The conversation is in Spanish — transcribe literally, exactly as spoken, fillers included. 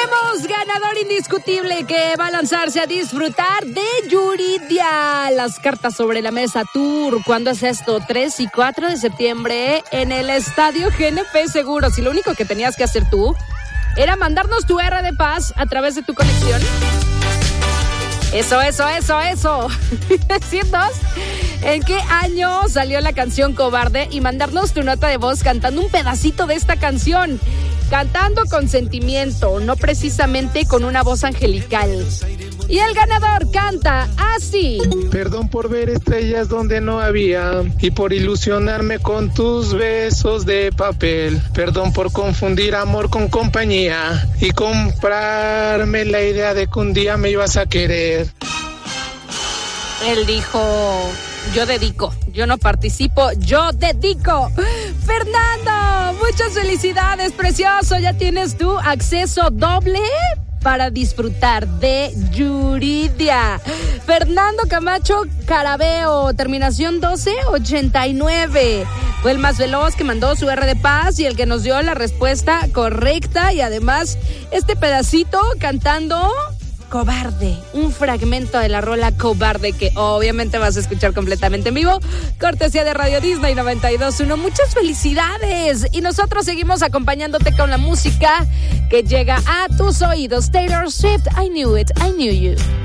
Tenemos ganador indiscutible que va a lanzarse a disfrutar de Yuridia. Las cartas sobre la mesa tour. ¿Cuándo es esto? tres y cuatro de septiembre en el Estadio G N P Seguros. Y lo único que tenías que hacer tú era mandarnos tu R de paz a través de tu conexión. Eso, eso, eso, eso. ¿Decirnos en qué año salió la canción Cobarde y mandarnos tu nota de voz cantando un pedacito de esta canción? Cantando con sentimiento, no precisamente con una voz angelical. Y el ganador canta así. Perdón por ver estrellas donde no había y por ilusionarme con tus besos de papel. Perdón por confundir amor con compañía y comprarme la idea de que un día me ibas a querer. Él dijo, yo dedico, yo no participo, yo dedico. Fernando, muchas felicidades, precioso. Ya tienes tu acceso doble para disfrutar de Yuridia. Fernando Camacho Carabeo, terminación doce ochenta y nueve. Fue el más veloz que mandó su R de paz y el que nos dio la respuesta correcta. Y además, este pedacito cantando Cobarde, un fragmento de la rola Cobarde que obviamente vas a escuchar completamente en vivo, cortesía de Radio Disney noventa y dos punto uno. Muchas felicidades y nosotros seguimos acompañándote con la música que llega a tus oídos. Taylor Swift, I Knew It, I Knew You.